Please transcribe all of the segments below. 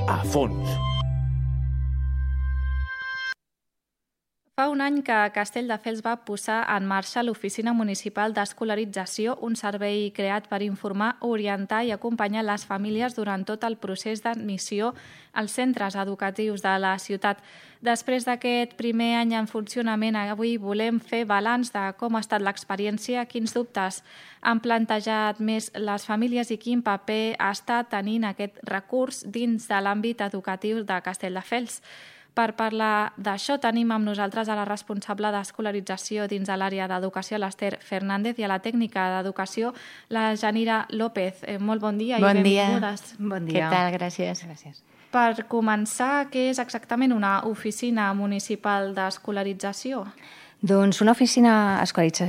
a fons. Fa un any que Castelldefels va posar en marxa l'Oficina Municipal d'Escolarització, un servei creat per informar, orientar i acompanyar les famílies durant tot el procés d'admissió als centres educatius de la ciutat. Després d'aquest primer any en funcionament, avui volem fer balanç de com ha estat l'experiència, quins dubtes han plantejat més les famílies i quin paper està tenint aquest recurs dins de l'àmbit educatiu de Castelldefels. Per parlar d'això tenim amb nosaltres a la responsable d'escolarització dins de l'àrea d'educació, l'Ester Fernández, i a la tècnica d'educació, la Janira López. Molt bon dia i benvingudes. Bon dia. Què tal? Gràcies. Per començar, què és exactament una oficina municipal d'escolarització? Doncs una oficina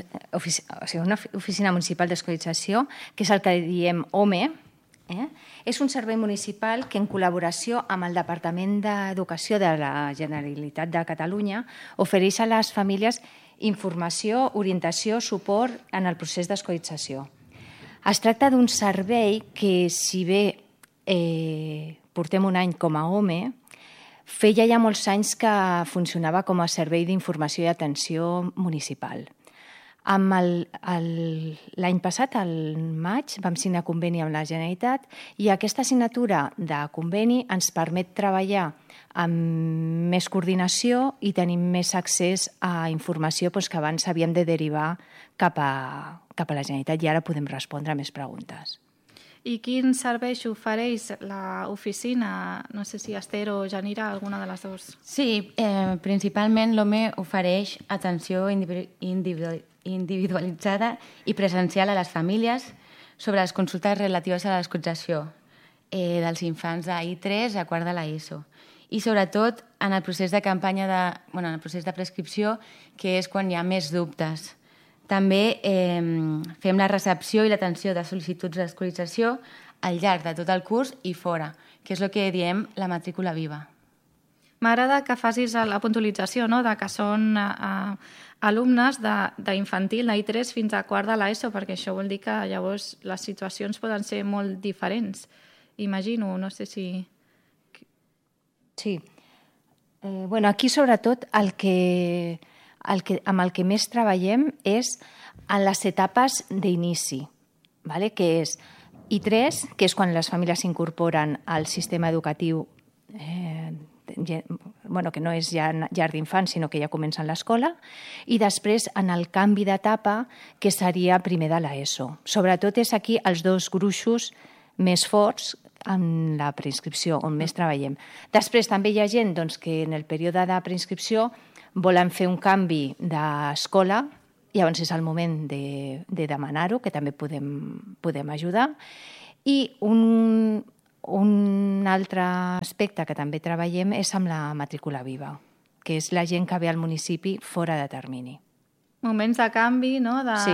municipal d'escolarització, que és el que diem OME, és un servei municipal que, en col·laboració amb el Departament d'Educació de la Generalitat de Catalunya, ofereix a les famílies informació, orientació, suport en el procés d'escolarització. Es tracta d'un servei que, si bé portem un any com a OME, feia ja molts anys que funcionava com a servei d'informació i atenció municipal. L'any passat, al maig, vam signar conveni amb la Generalitat i aquesta signatura de conveni ens permet treballar amb més coordinació i tenir més accés a informació que abans havíem de derivar cap a la Generalitat i ara podem respondre a més preguntes. I quins serveis ofereix l'oficina? No sé si Esther o Janira, alguna de les dues. Sí, principalment l'OME ofereix atenció individualitzada i presencial a les famílies sobre les consultes relatives a l'escolarització dels infants d'I3 a quart de l'ESO. I sobretot en el procés de campanya, en el procés de prescripció, que és quan hi ha més dubtes. També fem la recepció i l'atenció de sol·licituds d'escolarització al llarg de tot el curs i fora, que és el que diem la matrícula viva. M'agrada que facis la puntualització, no?, de que són alumnes d'infantil, d'I3 fins a quart de l'ESO, perquè això vol dir que llavors les situacions poden ser molt diferents. Imagino, no sé si... Sí. Aquí, sobretot, amb el que més treballem és en les etapes d'inici, que és I3, que és quan les famílies s'incorporen al sistema educatiu, que no és ja llar d'infants, sinó que ja comencen l'escola, i després en el canvi d'etapa, que seria primer de l'ESO. Sobretot és aquí els dos gruixos més forts en la preinscripció, on més treballem. Després també hi ha gent que en el període de preinscripció volen fer un canvi d'escola, llavors és el moment de demanar-ho, que també podem ajudar. I un altre aspecte que també treballem és amb la matrícula viva, que és la gent que ve al municipi fora de termini. Moments de canvi, no?, Sí.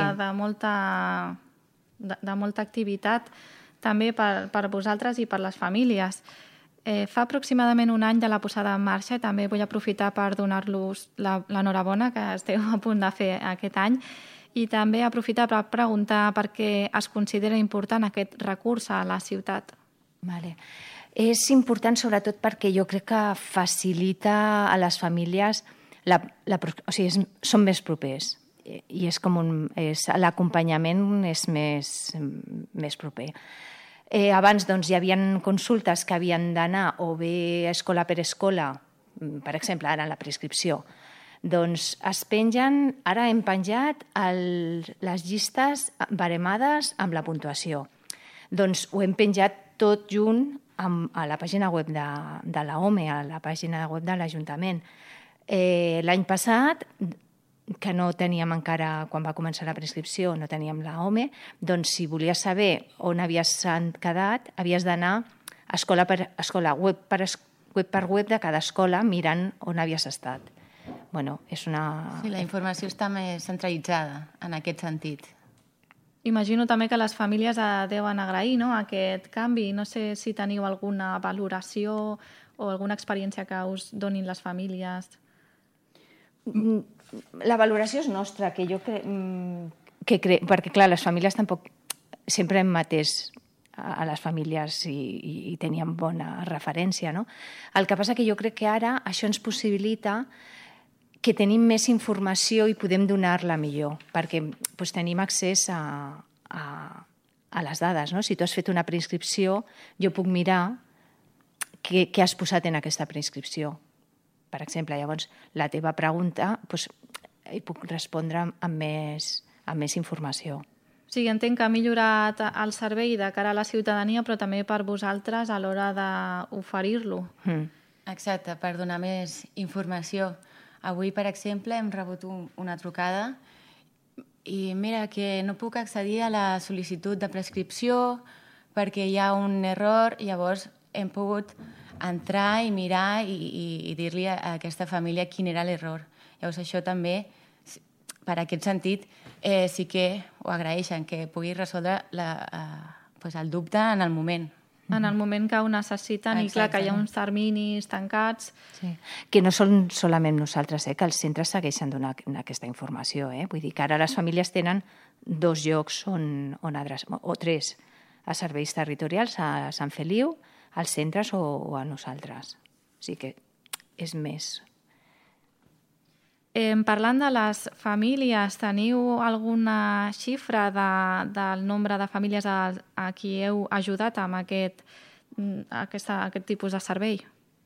de molta activitat, també per vosaltres i per les famílies. Fa aproximadament un any de la posada en marxa i també vull aprofitar per donar-los l'enhorabona que esteu a punt de fer aquest any i també aprofitar per preguntar per què es considera important aquest recurs a la ciutat. Vale. És important sobretot perquè jo crec que facilita a les famílies, són més propers i l'acompanyament és més proper. Abans hi havia consultes que havien d'anar o bé escola per escola, per exemple, ara en la prescripció. Doncs es pengen, ara hem penjat les llistes baremades amb la puntuació. Doncs ho hem penjat tot junt a la pàgina web de la OME, a la pàgina web de l'Ajuntament. L'any passat, que no teníem encara, quan va començar la prescripció, no teníem la OME, doncs si volies saber on havies quedat, havies d'anar escola per escola, web per web de cada escola, mirant on havies estat. És una... Sí, la informació està més centralitzada en aquest sentit. Imagino també que les famílies deuen agrair, no?, aquest canvi. No sé si teniu alguna valoració o alguna experiència que us donin les famílies. La valoració és nostra, que jo crec... Perquè, clar, les famílies tampoc sempre hem atès a les famílies i tenien bona referència, no? El que passa que jo crec que ara això ens possibilita que tenim més informació i podem donar-la millor, perquè tenim accés a les dades. No? Si tu has fet una preinscripció, jo puc mirar què has posat en aquesta preinscripció. Per exemple, llavors, la teva pregunta hi puc respondre amb més informació. O sigui, entenc que ha millorat el servei de cara a la ciutadania, però també per vosaltres a l'hora d'oferir-lo. Exacte, per donar més informació. Avui, per exemple, hem rebut una trucada i mira que no puc accedir a la sol·licitud de prescripció perquè hi ha un error, llavors hem pogut entrar i mirar i dir-li a aquesta família quin era l'error. Llavors això també, per aquest sentit, sí que ho agraeixen, que pugui resoldre el dubte en el moment. En el moment que ho necessiten. I clar, que hi ha uns terminis tancats. Sí. Que no són solament nosaltres, que els centres segueixen donant aquesta informació. Vull dir que ara les famílies tenen 2 llocs on adreçar, o 3, a serveis territorials, a Sant Feliu, als centres o a nosaltres. O sigui que és més. Parlant de les famílies, teniu alguna xifra del nombre de famílies a qui heu ajudat amb aquest tipus de servei?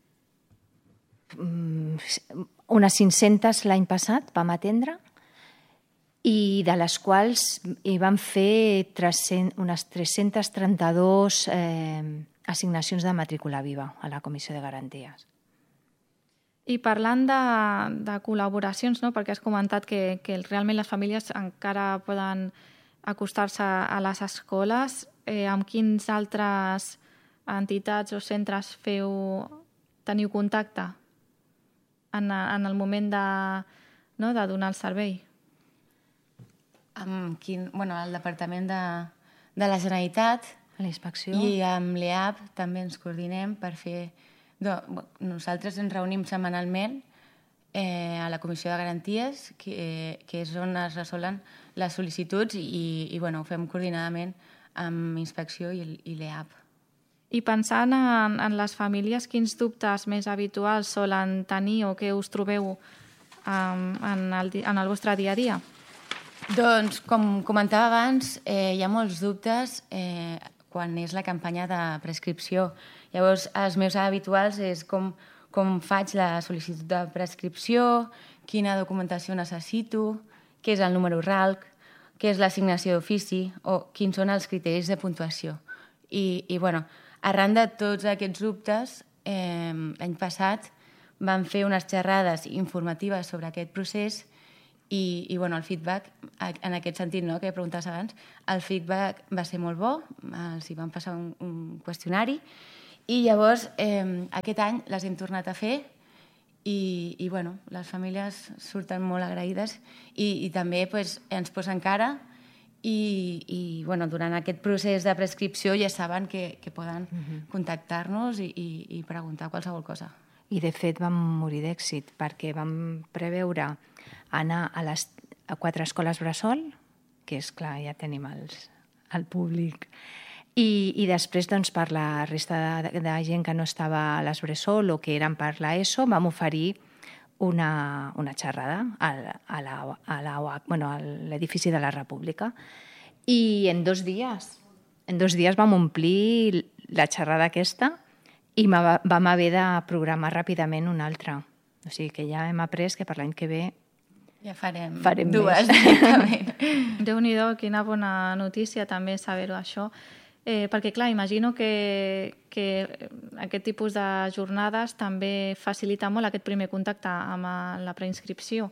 Unes 500 l'any passat vam atendre i de les quals hi vam fer unes 332 assignacions de matrícula viva a la Comissió de Garanties. I parlant de col·laboracions, no? Perquè has comentat que realment les famílies encara poden acostar-se a les escoles, amb quins altres entitats o centres teniu contacte en el moment de donar el servei? El Departament de la Generalitat i amb l'EAP també ens coordinem per fer... Nosaltres ens reunim setmanalment a la Comissió de Garanties, que és on es resolen les sol·licituds i ho fem coordinadament amb Inspecció i l'EAP. I pensant en les famílies, quins dubtes més habituals solen tenir o que us trobeu en el vostre dia a dia? Doncs, com comentava abans, hi ha molts dubtes quan és la campanya de prescripció. Llavors, els meus habituals és com faig la sol·licitud de prescripció, quina documentació necessito, què és el número RALC, què és l'assignació d'ofici o quins són els criteris de puntuació. Arran de tots aquests dubtes, l'any passat vam fer unes xerrades informatives sobre aquest procés i el feedback, en aquest sentit que preguntaves abans, el feedback va ser molt bo, els hi vam passar un qüestionari i llavors aquest any les hem tornat a fer i les famílies surten molt agraïdes i també ens posen cara i durant aquest procés de prescripció ja saben que poden contactar-nos i preguntar qualsevol cosa. I de fet vam morir d'èxit perquè vam preveure anar a 4 escoles bressol, que és clar, ja tenim el públic, i després per la resta de gent que no estava a les bressol o que eren per l'ESO vam oferir una xerrada a l'edifici de la República i en 2 dies vam omplir la xerrada aquesta i vam haver de programar ràpidament una altra. O sigui que ja hem après que per l'any que ve ja farem 2 directament. Déu-n'hi-do, quina bona notícia també saber-ho això. Perquè, clar, imagino que aquest tipus de jornades també facilita molt aquest primer contacte amb la preinscripció.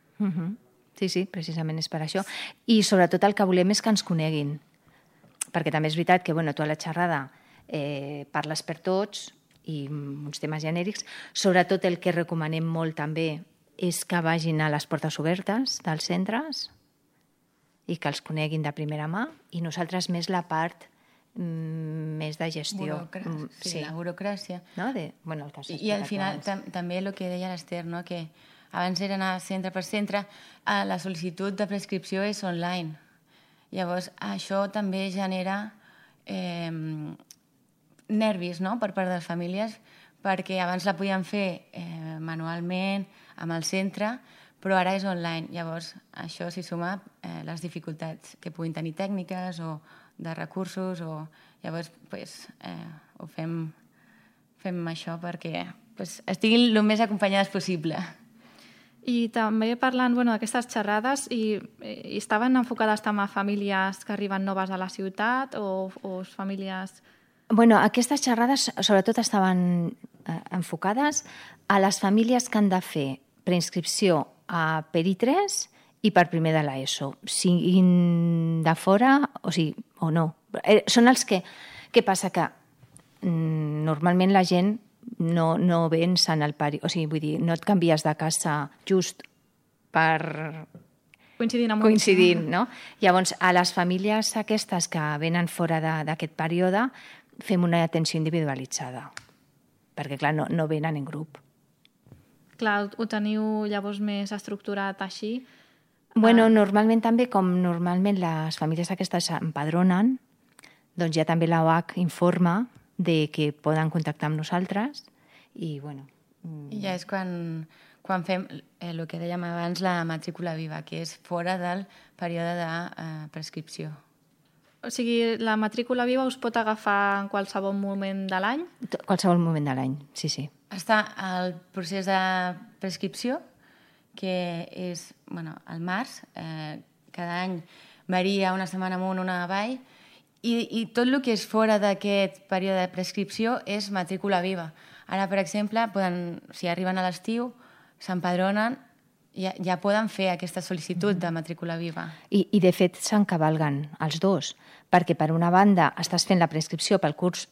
Sí, precisament és per això. I sobretot el que volem és que ens coneguin. Perquè també és veritat que tu a la xerrada parles per tots i uns temes genèrics. Sobretot el que recomanem molt també és que vagin a les portes obertes dels centres i que els coneguin de primera mà i nosaltres més la part més de gestió. Sí, la burocràcia. No? El cas I al final també el que deia l'Ester, que abans era anar centre per centre, la sol·licitud de prescripció és online. Llavors això també genera nervis, no?, per part de les famílies, perquè abans la podien fer manualment, amb el centre, però ara és online. Llavors, això s'hi suma les dificultats que puguin tenir tècniques o de recursos, o llavors ho fem això perquè estiguin el més acompanyades possible. I també parlant d'aquestes xerrades, i estaven enfocades també a famílies que arriben noves a la ciutat o famílies... Aquestes xerrades sobretot estaven enfocades a les famílies que han de fer preinscripció per I3 i per primer de l'ESO, siguin de fora o no. Són els que... Què passa? Que normalment la gent no vens en el període... Vull dir, no et canvies de casa just per... Coincidint, no? Llavors, a les famílies aquestes que venen fora d'aquest període fem una atenció individualitzada, perquè, clar, no venen en grup. Clar, ho teniu llavors més estructurat així? Normalment també, com normalment les famílies aquestes s'empadronen, doncs ja també l'OAC informa de que poden contactar amb nosaltres i, I ja és quan fem el que dèiem abans, la matrícula viva, que és fora del període de prescripció. O sigui, la matrícula viva us pot agafar en qualsevol moment de l'any? Qualsevol moment de l'any, sí. Està el procés de prescripció, que és al març. Cada any varia una setmana amunt, una avall, i tot el que és fora d'aquest període de prescripció és matrícula viva. Ara, per exemple, si arriben a l'estiu, s'empadronen, ja poden fer aquesta sol·licitud de matrícula viva. I de fet, s'encavalguen els dos, perquè per una banda estàs fent la prescripció pel curs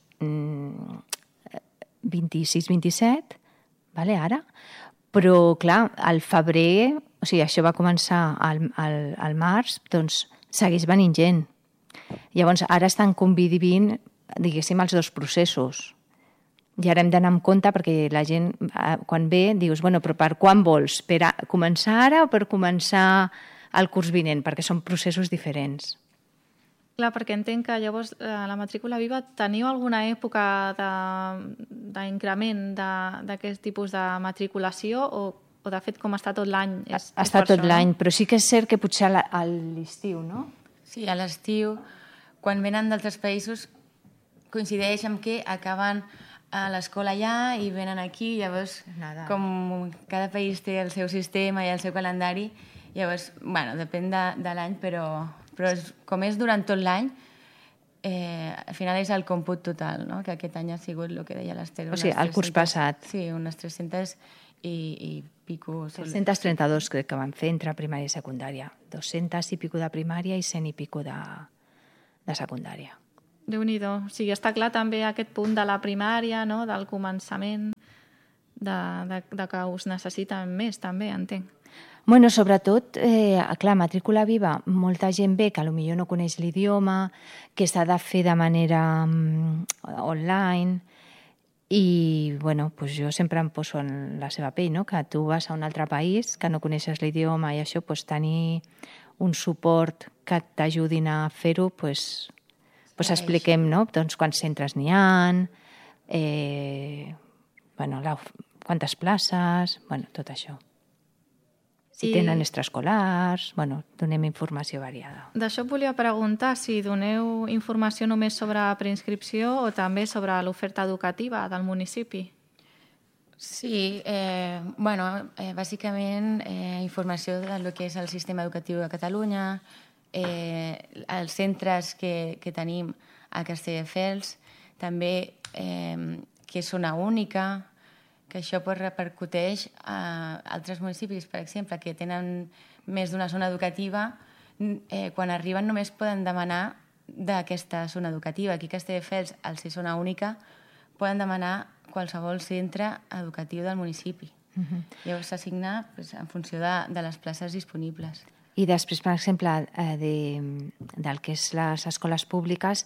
26-27, ara, però, clar, al febrer, això va començar al març, doncs segueix venint gent. Llavors, ara estan convivint, diguéssim, els dos processos. I ara hem d'anar amb compte perquè la gent, quan ve, dius, però per quan vols? Per començar ara o per començar el curs vinent? Perquè són processos diferents. Clar, perquè entenc que llavors la matrícula viva teniu alguna època d'increment d'aquest tipus de matriculació o de fet com està tot l'any? Està tot l'any, però sí que és cert que potser a l'estiu, no? Sí, a l'estiu, quan venen d'altres països, coincideix amb que acaben a l'escola allà i venen aquí, llavors com cada país té el seu sistema i el seu calendari, llavors, depèn de l'any, però com és durant tot l'any, al final és el còmput total, no? Que aquest any ha sigut el que deia l'Ester. O sigui, el curs passat. Sí, unes 300 i pico. 332 crec que van fer entre primària i secundària. 200 i pico de primària i 100 i pico de secundària. Déu-n'hi-do. O sigui, està clar també aquest punt de la primària, no? Del començament, de que us necessiten més, també, entenc. Sobretot, clar, matrícula viva, molta gent ve que potser no coneix l'idioma, que s'ha de fer de manera online, i, jo sempre em poso en la seva pell, no? Que tu vas a un altre país, que no coneixes l'idioma i això, tenir un suport que t'ajudin a fer-ho, expliquem, no? Doncs quants centres n'hi ha, quantes places, tot això. Si tenen extraescolars, donem informació variada. D'això volia preguntar si doneu informació només sobre preinscripció o també sobre l'oferta educativa del municipi. Sí, bàsicament informació del que és el sistema educatiu de Catalunya, els centres que tenim a Castelldefels, també que és zona única, que això repercuteix a altres municipis, per exemple, que tenen més d'una zona educativa, quan arriben només poden demanar d'aquesta zona educativa. Aquí a Castelldefels, al ser zona única, poden demanar qualsevol centre educatiu del municipi. Llavors s'assigna en funció de les places disponibles. I després, per exemple, del que és les escoles públiques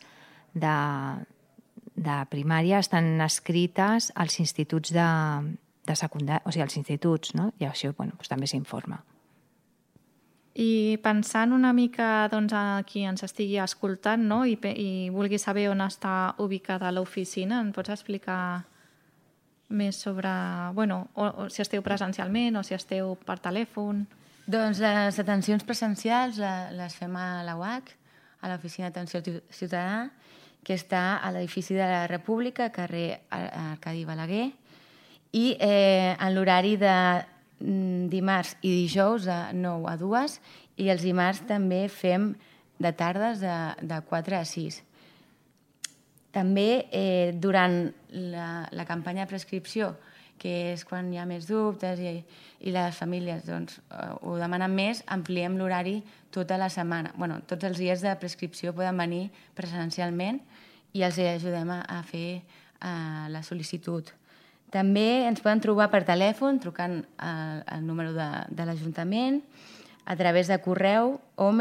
de primària estan escrites als instituts de secundària, o sigui, als instituts, no? I això també s'informa. I pensant una mica doncs, a qui ens estigui escoltant, no? I vulgui saber on està ubicada l'oficina, em pots explicar més sobre o si esteu presencialment o si esteu per telèfon? Doncs les atencions presencials les fem a la UAC, a l'Oficina d'Atenció Ciutadana, que està a l'edifici de la República, carrer Arcadi Balaguer, i en l'horari de dimarts i dijous de 9 a 2, i els dimarts també fem de tardes de 4 a 6. També durant la campanya de prescripció, que és quan hi ha més dubtes i les famílies ho demanen més, ampliem l'horari tota la setmana. Tots els dies de prescripció poden venir presencialment i els ajudem a fer la sol·licitud. També ens poden trobar per telèfon, trucant al número de l'Ajuntament, a través de correu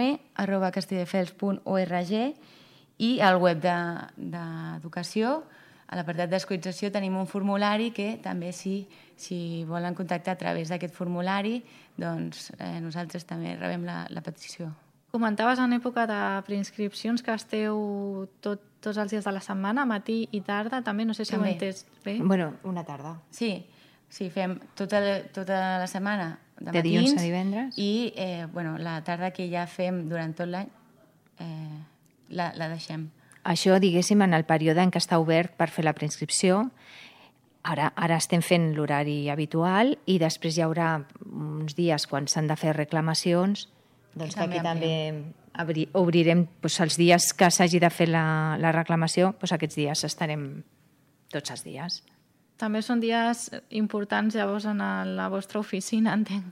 home@castelldefels.org, i al web d'Educació, a l'apartat d'escolarització, tenim un formulari que també, si volen contactar a través d'aquest formulari, doncs nosaltres també rebem la petició. Comentaves en època de preinscripcions que esteu tots els dies de la setmana, matí i tarda, també, no sé si ho he entès bé. Una tarda. Sí, fem tota la setmana de dilluns a divendres. I la tarda que ja fem durant tot l'any la deixem. Això, diguéssim, en el període en què està obert per fer la preinscripció. Ara estem fent l'horari habitual i després hi haurà uns dies quan s'han de fer reclamacions, doncs que aquí també obrirem els dies que s'hagi de fer la reclamació, doncs aquests dies estarem tots els dies. També són dies importants llavors en la vostra oficina, entenc.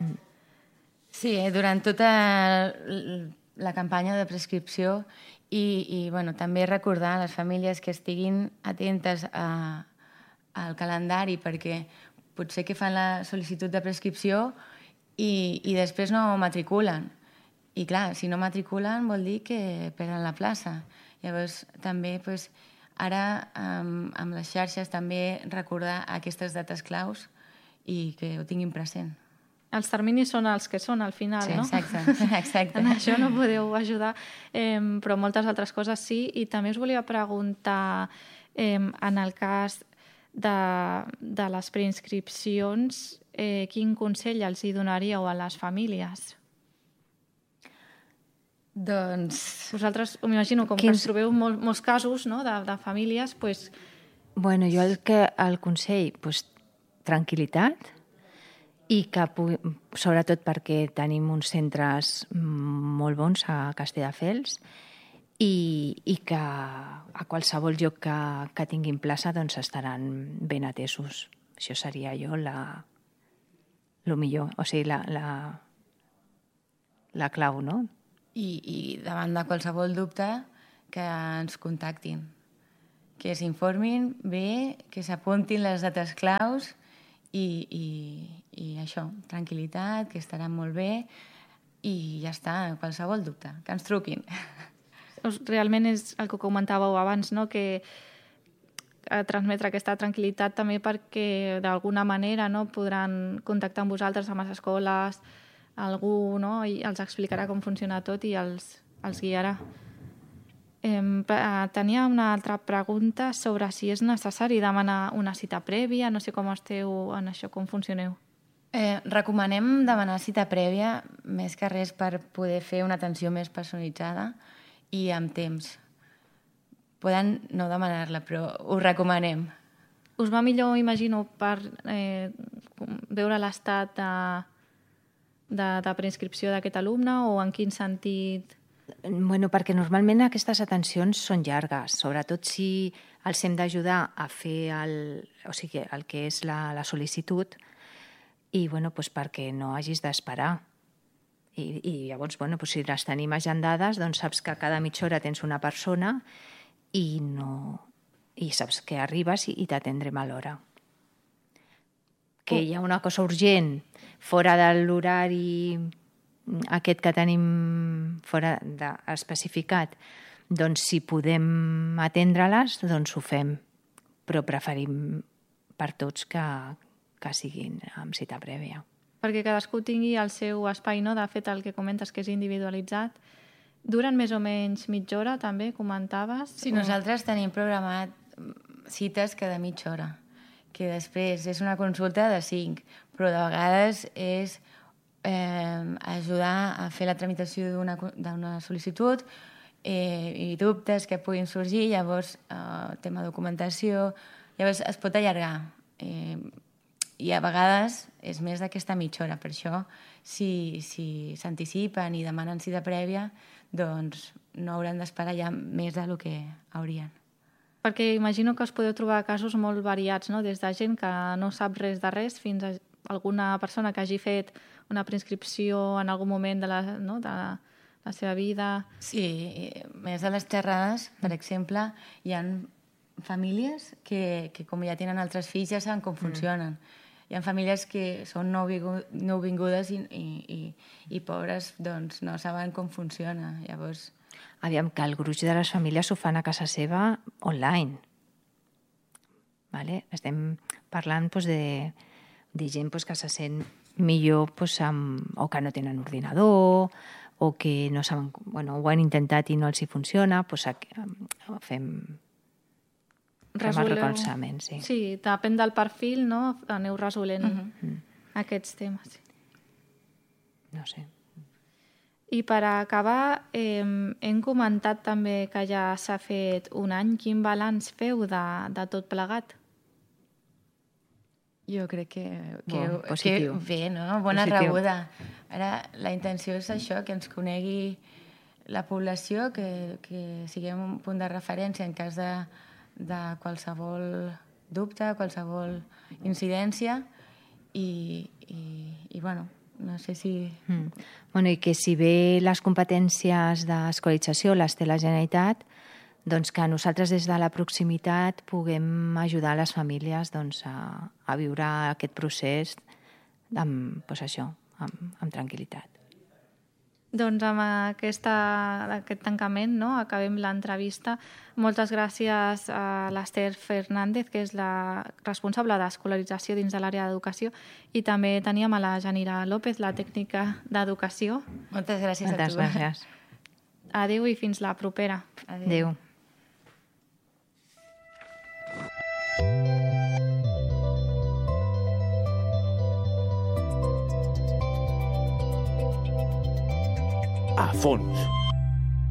Sí, durant tota la campanya de prescripció i també recordar a les famílies que estiguin atentes al calendari, perquè potser que fan la sol·licitud de prescripció i després no matriculen. I clar, si no matriculen vol dir que perden la plaça. Llavors també ara amb les xarxes també recordar aquestes dates claus i que ho tinguin present. Els terminis són els que són al final, no? Sí, exacte. En això no podeu ajudar, però moltes altres coses sí. I també us volia preguntar, en el cas de les preinscripcions, quin consell els hi donaríeu a les famílies? Doncs... Vosaltres, m'imagino, com que us trobeu molts casos, no?, de famílies, doncs... Jo el consell, tranquil·litat, i que sobretot perquè tenim uns centres molt bons a Castelldefels i que a qualsevol lloc que tinguin plaça doncs estaran ben atesos. Això seria el millor, o sigui, la clau, no? I davant de qualsevol dubte que ens contactin, que s'informin bé, que s'apuntin les dates claus i això, tranquil·litat, que estaran molt bé i ja està, qualsevol dubte, que ens truquin. Realment és el que comentàveu abans, no?, que transmetre aquesta tranquil·litat també perquè d'alguna manera podran contactar amb vosaltres, amb les escoles, algú, no?, i els explicarà com funciona tot i els guiarà. Tenia una altra pregunta sobre si és necessari demanar una cita prèvia. No sé com esteu en això, com funcioneu. Recomanem demanar cita prèvia més que res per poder fer una atenció més personalitzada i amb temps. Poden no demanar-la, però ho recomanem. Us va millor, imagino, per veure l'estat de preinscripció d'aquest alumne o en quin sentit? Perquè normalment aquestes atencions són llargues, sobretot si els hem d'ajudar a fer el que és la sol·licitud i perquè no hagis d'esperar. I llavors, si les tenim agendades, doncs saps que cada mitja hora tens una persona i saps que arribes i t'atendrem a l'hora. Que hi ha una cosa urgent fora de l'horari aquest que tenim fora especificat, doncs si podem atendre-les, doncs ho fem. Però preferim per tots que siguin amb cita prèvia. perquè cadascú tingui el seu espai, no? De fet, el que comentes que és individualitzat. Duren més o menys mitja hora, també, comentaves? Sí, nosaltres tenim programat cites cada mitja hora, que després és una consulta de 5, però de vegades és ajudar a fer la tramitació d'una sol·licitud i dubtes que puguin sorgir, llavors tema documentació, llavors es pot allargar i a vegades és més d'aquesta mitja hora. Per això, si s'anticipen i demanen cita prèvia, doncs no hauran d'esperar ja més del que haurien. Perquè imagino que us podeu trobar casos molt variats, no? Des de gent que no sap res de res fins a alguna persona que hagi fet una preinscripció en algun moment de la seva vida. Sí, més de les xerrades, per exemple, hi ha famílies que com ja tenen altres fills ja saben com funcionen. Hi ha famílies que són nouvingudes i pobres doncs no saben com funciona. Llavors... Aviam, que el gruix de les famílies ho fan a casa seva online. Vale? Estem parlant de gent que se sent millor o que no tenen ordinador o que no saben, ho han intentat i no els hi funciona, fem el recolzament. Sí, depèn del perfil, no? Aneu resolent aquests temes. No sé. I per acabar, hem comentat també que ja s'ha fet un any. Quin balanç feu de tot plegat? Jo crec que bé, no? Bona positiu. rebuda. Ara, la intenció és això, que ens conegui la població, que siguem un punt de referència en cas de qualsevol dubte, qualsevol incidència i bueno, no sé si... I que si bé les competències d'escolarització les té la Generalitat, doncs que nosaltres des de la proximitat puguem ajudar les famílies a viure aquest procés amb tranquil·litat. Doncs amb aquest tancament acabem l'entrevista. Moltes gràcies a l'Ester Fernández, que és la responsable d'escolarització dins de l'àrea d'educació, i també teníem a la Janira López, la tècnica d'educació. Moltes gràcies a tu. Moltes gràcies. Adéu i fins la propera. Adéu. A fons.